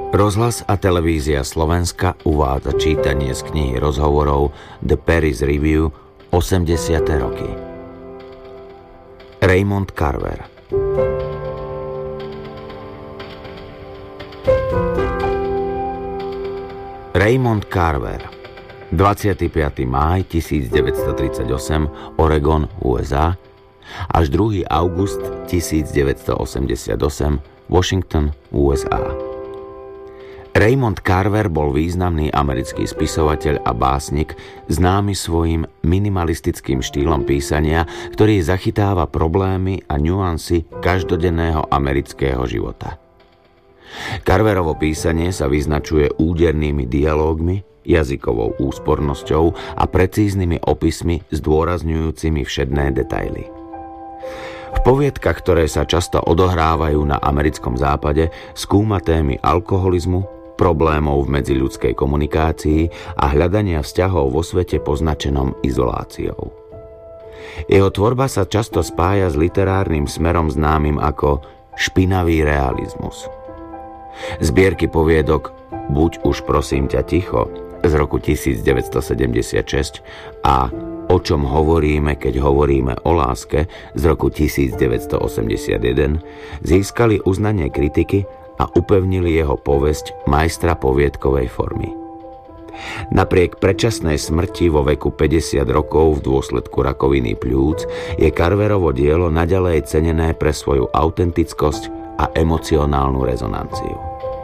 Rozhlas a televízia Slovenska uvádza čítanie z knihy rozhovorov The Paris Review 80. roky. Raymond Carver. Raymond Carver, 25. máj 1938, Oregon, USA, až 2. august 1988, Washington, USA. Raymond Carver bol významný americký spisovateľ a básnik, známy svojim minimalistickým štýlom písania, ktorý zachytáva problémy a nuancy každodenného amerického života. Carverovo písanie sa vyznačuje údernými dialógmi, jazykovou úspornosťou a precíznymi opismi zdôrazňujúcimi všedné detaily. V poviedkach, ktoré sa často odohrávajú na americkom západe, skúma témy alkoholizmu, problémov v medziľudskej komunikácii a hľadania vzťahov vo svete poznačenom izoláciou. Jeho tvorba sa často spája s literárnym smerom známym ako špinavý realizmus. Zbierky poviedok Buď už prosím ťa ticho z roku 1976 a O čom hovoríme, keď hovoríme o láske z roku 1981 získali uznanie kritiky a upevnili jeho povesť majstra poviedkovej formy. Napriek predčasnej smrti vo veku 50 rokov v dôsledku rakoviny pľúc je Carverovo dielo naďalej cenené pre svoju autentickosť a emocionálnu rezonanciu.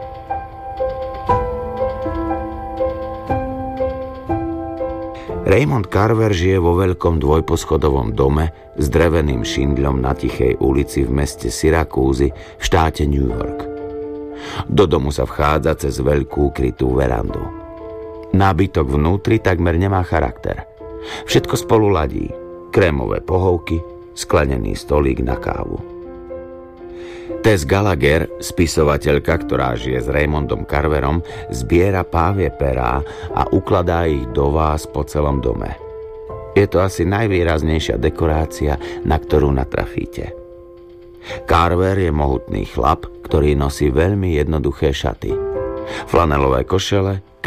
Raymond Carver žije vo veľkom dvojposchodovom dome s dreveným šindľom na tichej ulici v meste Syrakúzy v štáte New York. Do domu sa vchádza cez veľkú krytú verandu. Nábytok vnútri takmer nemá charakter. Všetko spolu ladí. Krémové pohovky, sklenený stolík na kávu. Tess Gallagher, spisovateľka, ktorá žije s Raymondom Carverom, zbiera pávie perá a ukladá ich do váz po celom dome. Je to asi najvýraznejšia dekorácia, na ktorú natrafíte. Carver je mohutný chlap, ktorý nosí veľmi jednoduché šaty. Flanelové košele,